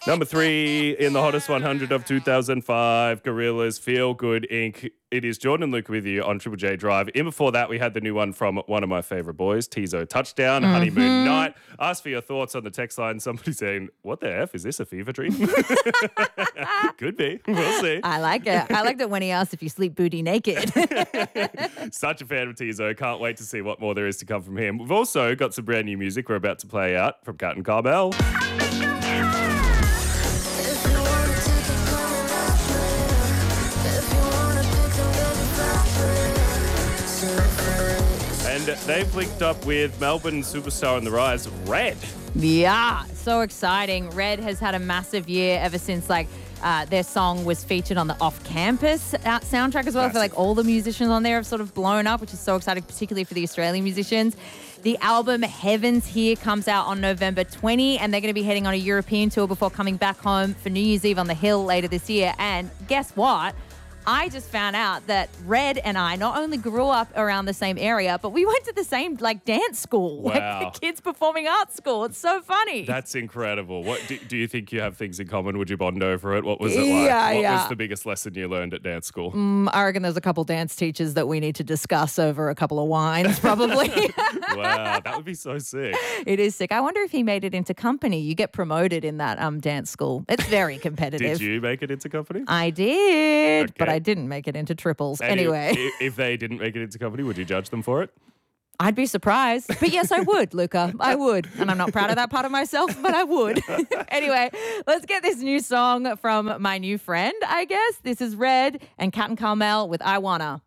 Number 3 in the hottest 100 of 2005, Gorillaz, Feel Good Inc. It is Jordan and Luke with you on Triple J Drive. In before that, we had the new one from one of my favourite boys, Tizo Touchdown, Honeymoon Night. Ask for your thoughts on the text line. Somebody saying, what the F? Is this a fever dream? Could be. We'll see. I like it. I liked it when he asked if you sleep booty naked. Such a fan of Tizo. Can't wait to see what more there is to come from him. We've also got some brand new music we're about to play out from Cat and Carmel. And they've linked up with Melbourne superstar on the rise, Red. Yeah, so exciting. Red has had a massive year ever since their song was featured on the Off-Campus soundtrack as well. I feel like all the musicians on there have sort of blown up, which is so exciting, particularly for the Australian musicians. The album Heaven's Here comes out on November 20, and they're going to be heading on a European tour before coming back home for New Year's Eve on the Hill later this year. And guess what? I just found out that Red and I not only grew up around the same area, but we went to the same dance school, Wow. the Kids Performing Arts School. It's so funny. That's incredible. What do you think you have things in common? Would you bond over it? What was it like? What was the biggest lesson you learned at dance school? I reckon there's a couple dance teachers that we need to discuss over a couple of wines, probably. Wow, that would be so sick. It is sick. I wonder if he made it into company. You get promoted in that dance school. It's very competitive. Did you make it into company? I did, Okay. but I didn't make it into triples. And anyway. If they didn't make it into company, would you judge them for it? I'd be surprised. But yes, I would, Luca. I would. And I'm not proud of that part of myself, but I would. Anyway, let's get this new song from my new friend, I guess. This is Red and Cat and Carmel with I Wanna.